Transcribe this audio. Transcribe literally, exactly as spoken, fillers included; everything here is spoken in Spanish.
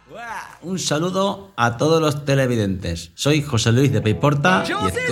Un saludo a todos los televidentes. Soy José Luis de Peiporta y estoy